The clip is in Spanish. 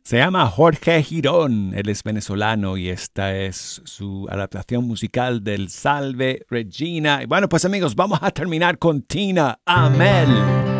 Se llama Jorge Girón, él es venezolano y esta es su adaptación musical del Salve Regina. Y bueno, pues amigos, vamos a terminar con Tina Amel.